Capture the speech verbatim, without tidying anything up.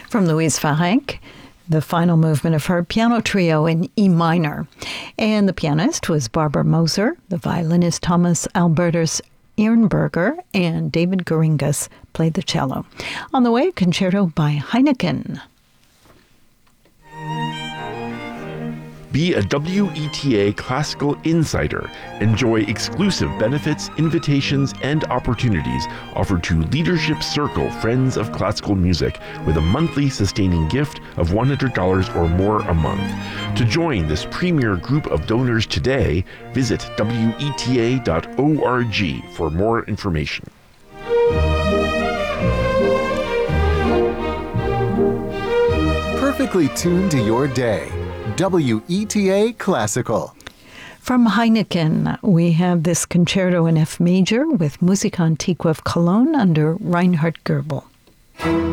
From Louise Fahrenk, the final movement of her piano trio in E minor. And the pianist was Barbara Moser, the violinist Thomas Albertus Ehrenberger, and David Geringas played the cello. On the way, a concerto by Heineken. Be a W E T A Classical Insider. Enjoy exclusive benefits, invitations, and opportunities offered to Leadership Circle Friends of Classical Music with a monthly sustaining gift of one hundred dollars or more a month. To join this premier group of donors today, visit W E T A dot org for more information. Perfectly tuned to your day. W E T A Classical. From Heineken, we have this concerto in F major with Musik Antiqua of Cologne under Reinhard Goebel.